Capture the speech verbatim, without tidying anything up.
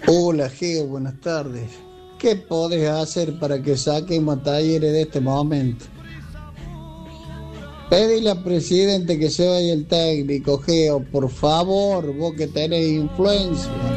Hola, Geo, buenas tardes. ¿Qué podés hacer para que saquemos a Talleres de este momento? Pedile al presidente que se vaya el técnico, Geo, por favor, vos que tenés influencia.